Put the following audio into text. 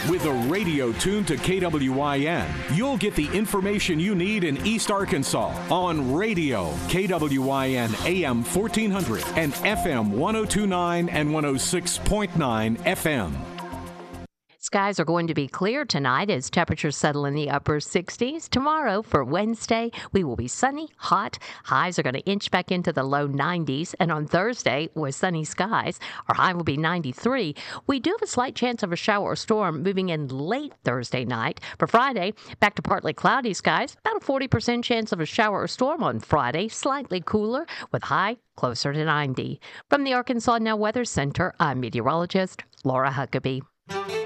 With a radio tuned to KWYN, you'll get the information you need in East Arkansas on radio, KWYN AM 1400 and FM 1029 and 106.9 FM. Skies are going to be clear tonight as temperatures settle in the upper 60s. Tomorrow, for Wednesday, we will be sunny, hot. Highs are going to inch back into the low 90s. And on Thursday, with sunny skies, our high will be 93. We do have a slight chance of a shower or storm moving in late Thursday night. For Friday, back to partly cloudy skies. About a 40% chance of a shower or storm on Friday. Slightly cooler with high closer to 90. From the Arkansas Now Weather Center, I'm meteorologist Laura Huckabee.